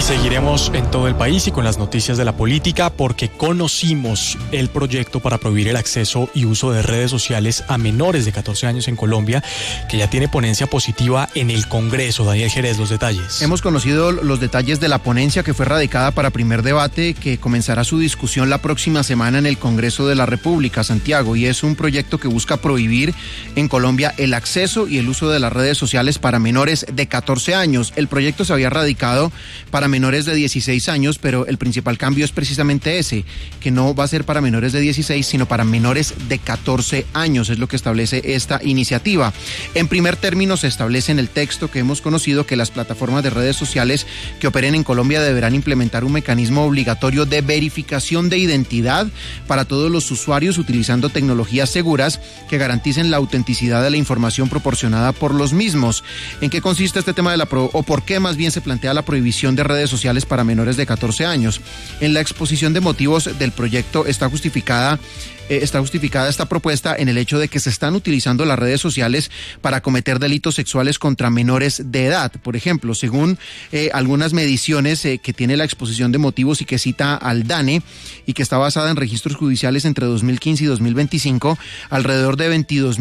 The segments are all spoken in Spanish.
Seguiremos en todo el país y con las noticias de la política porque conocimos el proyecto para prohibir el acceso y uso de redes sociales a menores de 14 años en Colombia, que ya tiene ponencia positiva en el Congreso. Daniel Jerez, los detalles. Hemos conocido los detalles de la ponencia que fue radicada para primer debate, que comenzará su discusión la próxima semana en el Congreso de la República, Santiago, y es un proyecto que busca prohibir en Colombia el acceso y el uso de las redes sociales para menores de 14 años. El proyecto se había radicado para menores de 16 años, pero el principal cambio es precisamente ese, que no va a ser para menores de 16, sino para menores de 14 años, es lo que establece esta iniciativa. En primer término, se establece en el texto que hemos conocido que las plataformas de redes sociales que operen en Colombia deberán implementar un mecanismo obligatorio de verificación de identidad para todos los usuarios utilizando tecnologías seguras que garanticen la autenticidad de la información proporcionada por los mismos. ¿En qué consiste este tema o por qué más bien se plantea la prohibición de redes sociales para menores de 14 años? En la exposición de motivos del proyecto está justificada esta propuesta en el hecho de que se están utilizando las redes sociales para cometer delitos sexuales contra menores de edad. Por ejemplo, según algunas mediciones que tiene la exposición de motivos y que cita al DANE y que está basada en registros judiciales entre 2015 y 2025, alrededor de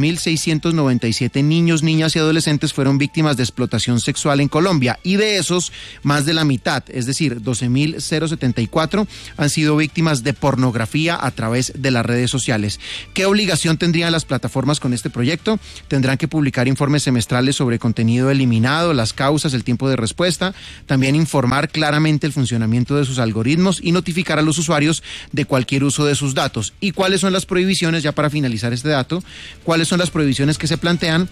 22.697 niños, niñas y adolescentes fueron víctimas de explotación sexual en Colombia, y de esos, más de la mitad, es decir, 12.074, han sido víctimas de pornografía a través de las redes sociales. ¿Qué obligación tendrían las plataformas con este proyecto? Tendrán que publicar informes semestrales sobre contenido eliminado, las causas, el tiempo de respuesta, también informar claramente el funcionamiento de sus algoritmos y notificar a los usuarios de cualquier uso de sus datos. ¿Y cuáles son las prohibiciones? Ya para finalizar este dato, ¿cuáles son las prohibiciones que se plantean?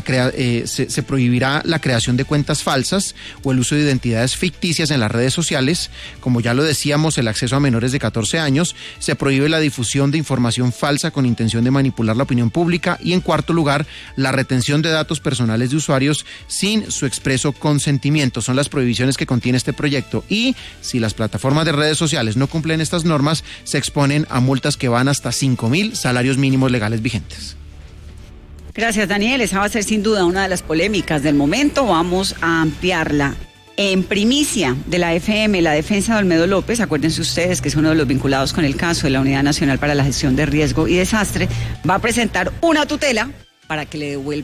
Se prohibirá la creación de cuentas falsas o el uso de identidades ficticias en las redes sociales. Como ya lo decíamos, el acceso a menores de 14 años. Se prohíbe la difusión de información falsa con intención de manipular la opinión pública, y en cuarto lugar, la retención de datos personales de usuarios sin su expreso consentimiento. Son las prohibiciones que contiene este proyecto, y si las plataformas de redes sociales no cumplen estas normas, se exponen a multas que van hasta 5.000 salarios mínimos legales vigentes. Gracias, Daniel. Esa va a ser sin duda una de las polémicas del momento. Vamos a ampliarla. En primicia de la FM, la defensa de Olmedo López, acuérdense ustedes que es uno de los vinculados con el caso de la Unidad Nacional para la Gestión de Riesgo y Desastre, va a presentar una tutela para que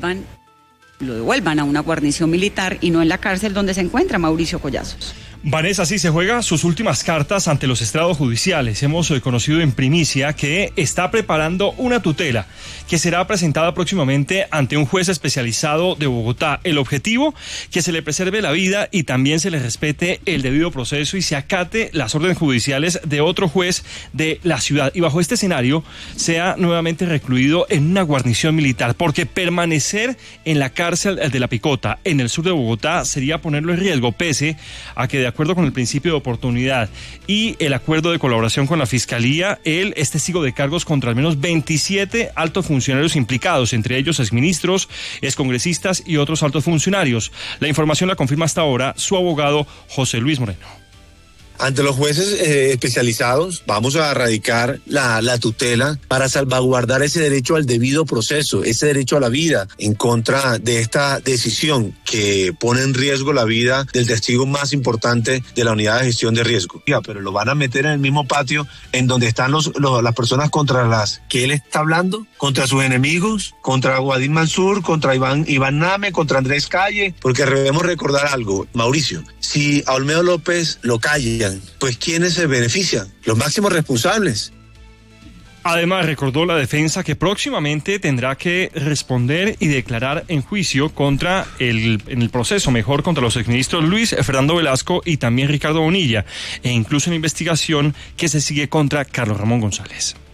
lo devuelvan a una guarnición militar y no en la cárcel donde se encuentra Mauricio Collazos. Vanessa, sí, se juega sus últimas cartas ante los estrados judiciales. Hemos conocido en primicia que está preparando una tutela que será presentada próximamente ante un juez especializado de Bogotá. El objetivo, que se le preserve la vida y también se le respete el debido proceso y se acate las órdenes judiciales de otro juez de la ciudad. Y bajo este escenario, sea nuevamente recluido en una guarnición militar, porque permanecer en la cárcel de La Picota, en el sur de Bogotá, sería ponerlo en riesgo, pese a que de acuerdo con el principio de oportunidad y el acuerdo de colaboración con la Fiscalía, él es testigo de cargos contra al menos 27 altos funcionarios implicados, entre ellos exministros, excongresistas y otros altos funcionarios. La información la confirma hasta ahora su abogado José Luis Moreno. Ante los jueces especializados vamos a radicar la tutela para salvaguardar ese derecho al debido proceso, ese derecho a la vida, en contra de esta decisión que pone en riesgo la vida del testigo más importante de la unidad de gestión de riesgo. Pero lo van a meter en el mismo patio en donde están las personas contra las que él está hablando, contra sus enemigos, contra Guadín Mansur, contra Iván Name, contra Andrés Calle, porque debemos recordar algo, Mauricio, si a Olmedo López lo callan, pues ¿quiénes se benefician? Los máximos responsables. Además, recordó la defensa que próximamente tendrá que responder y declarar en juicio en el proceso contra los exministros Luis Fernando Velasco y también Ricardo Bonilla, e incluso en investigación que se sigue contra Carlos Ramón González.